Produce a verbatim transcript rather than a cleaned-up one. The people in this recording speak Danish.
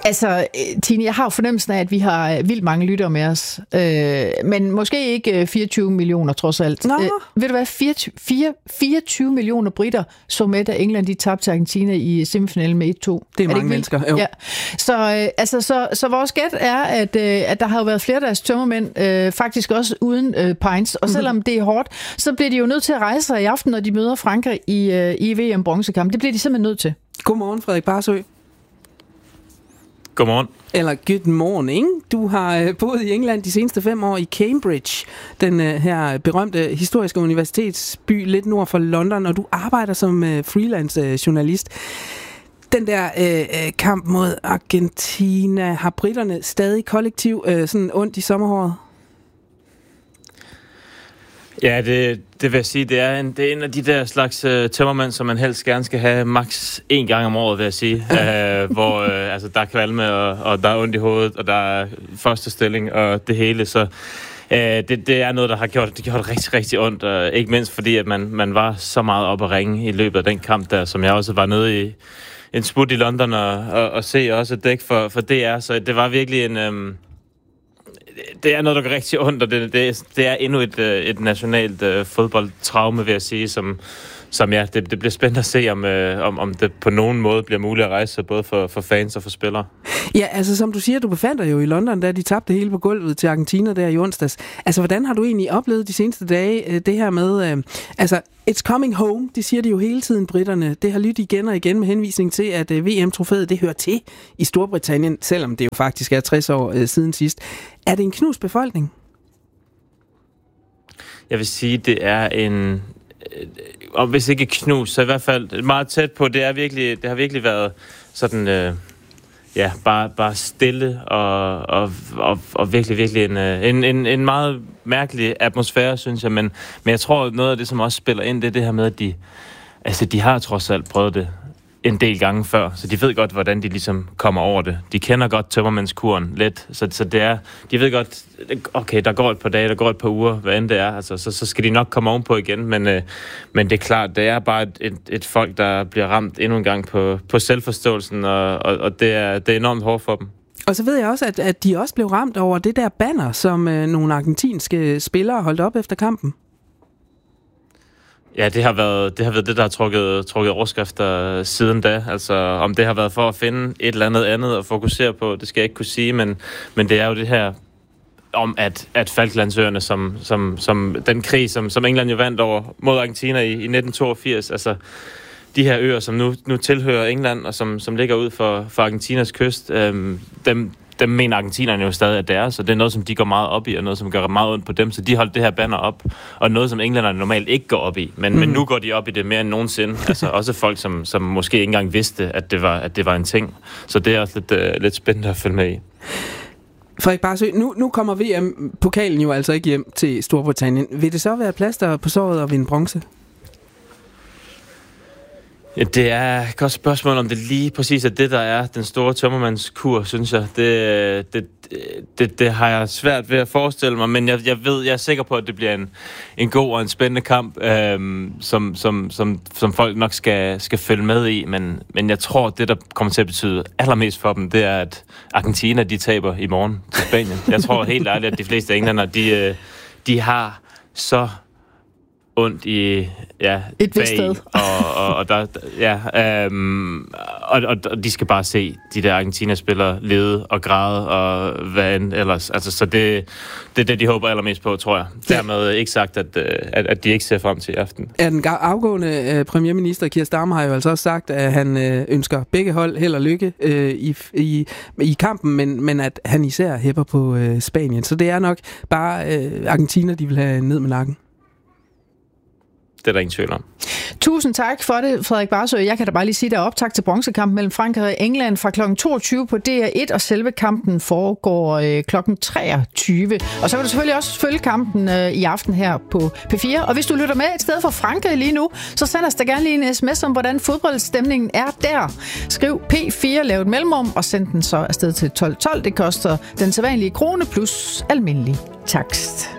Altså, Tine, jeg har jo fornemmelsen af, at vi har vildt mange lyttere med os. Øh, men måske ikke fireogtyve millioner, trods alt. Øh, ved du hvad? fireogtyve millioner britter så med, da England de tabte til Argentina i semifinalen med et to. Det er, er mange mennesker, jo. Ja. Så, øh, altså, så, så vores gæt er, at, øh, at der har jo været flere af deres tømmermænd, øh, faktisk også uden øh, pints. Og selvom det er hårdt, så bliver de jo nødt til at rejse sig i aften, når de møder Frankrig i, øh, i V M-bronzekamp. Det bliver de simpelthen nødt til. Godmorgen, Frederik Barsø. Godmorgen. Eller good morning. Du har boet i England de seneste fem år i Cambridge, den her berømte historiske universitetsby lidt nord for London, og du arbejder som freelance journalist. Den der øh, kamp mod Argentina, har britterne stadig kollektiv øh, sådan ondt i sommerhåret? Ja, det, det vil jeg sige, det er en, det er en af de der slags uh, tømmermænd, som man helst gerne skal have maks en gang om året, vil jeg sige. uh, hvor uh, altså, der er kvalme, og, og der er ondt i hovedet, og der er første stilling, og det hele. Så uh, det, det er noget, der har gjort, det gjort rigtig, rigtig ondt. Og ikke mindst fordi, at man, man var så meget op at ringe i løbet af den kamp der, som jeg også var nede i en smut i London og, og, og se også et dæk for, for D R. Så det var virkelig en... Um, Det er noget, der går rigtig ondt, og det, det, det er endnu et, et nationalt uh, fodboldtraume, vil jeg sige, som, som ja, det, det bliver spændende at se, om, uh, om, om det på nogen måde bliver muligt at rejse, både for, for fans og for spillere. Ja, altså som du siger, du befandt dig jo i London, da de tabte hele på gulvet til Argentina der i onsdags. Altså, hvordan har du egentlig oplevet de seneste dage det her med, uh, altså, it's coming home, det siger de jo hele tiden, britterne. Det har lyttet igen og igen med henvisning til, at uh, V M-trofæet, det hører til i Storbritannien, selvom det jo faktisk er tres år uh, siden sidst. Er det en knust befolkning? Jeg vil sige, det er en... Og hvis ikke knus, så i hvert fald meget tæt på. Det er virkelig, det har virkelig været sådan, øh, ja, bare, bare stille og, og, og, og virkelig, virkelig en, en, en, en meget mærkelig atmosfære, synes jeg. Men, men jeg tror, noget af det, som også spiller ind, det er det her med, at de, altså, de har trods alt prøvet det en del gange før, så de ved godt, hvordan de ligesom kommer over det. De kender godt tømmermandskuren lidt, så, så det er, de ved godt, okay, der går et par dage, der går et par uger, hvad end det er, altså, så, så skal de nok komme ovenpå igen, men, øh, men det er klart, det er bare et, et, et folk, der bliver ramt endnu en gang på, på selvforståelsen, og, og, og det, er, det er enormt hårdt for dem. Og så ved jeg også, at, at de også blev ramt over det der banner, som øh, nogle argentinske spillere holdt op efter kampen. Ja, det har været det, har været det der har trukket, trukket overskrifter siden da. Altså, om det har været for at finde et eller andet andet at fokusere på, det skal jeg ikke kunne sige, men, men det er jo det her om, at, at Falklandsøerne, som, som, som den krig, som, som England jo vandt over mod Argentina i, i nitten toogfirs, altså de her øer, som nu, nu tilhører England, og som, som ligger ud for, for Argentinas kyst, øhm, dem, dem mener argentinerne jo stadig, at det er, så det er noget, som de går meget op i, og noget, som gør meget ondt på dem, så de holdt det her banner op, og noget, som englænderne normalt ikke går op i, men, mm. men nu går de op i det mere end nogensinde, altså også folk, som, som måske ikke engang vidste, at det var, at det var en ting, så det er også lidt, uh, lidt spændende at følge med i. Frederik Barsø, nu, nu kommer V M-pokalen jo altså ikke hjem til Storbritannien. Vil det så være plaster på såret og vinde bronze? Ja, det er et godt spørgsmål, om det lige præcis er det, der er den store tømmermandskur, synes jeg. Det, det, det, det har jeg svært ved at forestille mig, men jeg, jeg ved, jeg er sikker på, at det bliver en, en god og en spændende kamp, øhm, som, som, som, som folk nok skal, skal følge med i. Men, men jeg tror, det, der kommer til at betyde allermest for dem, det er, at Argentina, de taber i morgen til Spanien. Jeg tror helt ærligt, at de fleste englænder, de, de har så ondt i ja et bag, sted. og, og, og der ja øhm, og, og, og de skal bare se de der Argentina-spillere lede og græde og hvad end ellers, altså så det det er det, de håber allermest på, tror jeg. Dermed ikke sagt at, at, at de ikke ser frem til i aften. Ja, den afgående uh, premierminister Keir Starmer har jo altså også sagt, at han uh, ønsker begge hold held og lykke uh, i, i, i kampen, men, men at han især hæpper på uh, Spanien. Så det er nok bare uh, Argentina, de vil have ned med nakken. Det er der ingen tvivl om. Tusind tak for det, Frederik Barsø. Jeg kan da bare lige sige, der er optakt til bronzekampen mellem Frankrig og England fra klokken toogtyve på D R et, og selve kampen foregår øh, klokken treogtyve. Og så kan du selvfølgelig også følge kampen øh, i aften her på P fire. Og hvis du lytter med et sted fra Frankrig lige nu, så send os da gerne lige en sms om, hvordan fodboldstemningen er der. Skriv P fire, lav et mellemrum, og send den så afsted til tolv tolv. Det koster den sædvanlige krone plus almindelig takst.